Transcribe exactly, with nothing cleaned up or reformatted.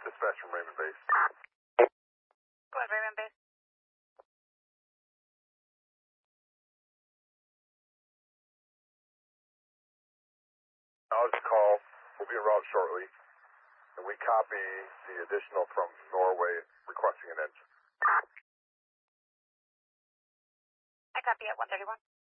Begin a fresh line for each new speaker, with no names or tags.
Dispatch from Raymond Base.
Go ahead, Raymond Base.
I'll just call. We'll be en route shortly. And we copy the additional from Norway requesting an engine.
I copy at one thirty-one.